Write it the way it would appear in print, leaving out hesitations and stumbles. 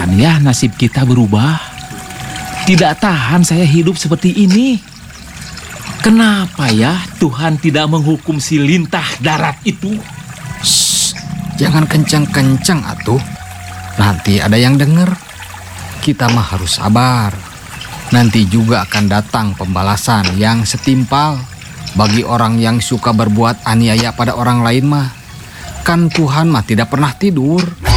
tahan ya nasib kita berubah. Tidak tahan saya hidup seperti ini. Kenapa ya Tuhan tidak menghukum si lintah darat itu? Shh, jangan kencang-kencang atuh. Nanti ada yang dengar. Kita mah harus sabar. Nanti juga akan datang pembalasan yang setimpal. Bagi orang yang suka berbuat aniaya pada orang lain mah, kan Tuhan mah tidak pernah tidur.